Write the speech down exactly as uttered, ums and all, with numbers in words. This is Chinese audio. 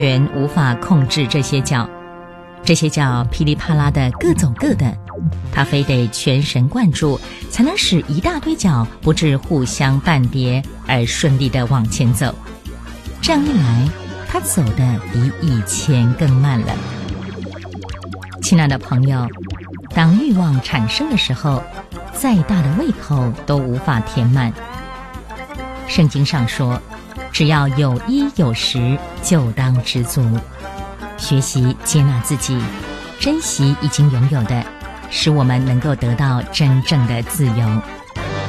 人无法控制这些脚，这些脚噼里啪啦的各走各的，他非得全神贯注，才能使一大堆脚不致互相绊跌，而顺利的往前走。这样一来，他走得比以前更慢了。亲爱的朋友，当欲望产生的时候，再大的胃口都无法填满。圣经上说，只要有衣有食，就当知足。学习接纳自己，珍惜已经拥有的，使我们能够得到真正的自由。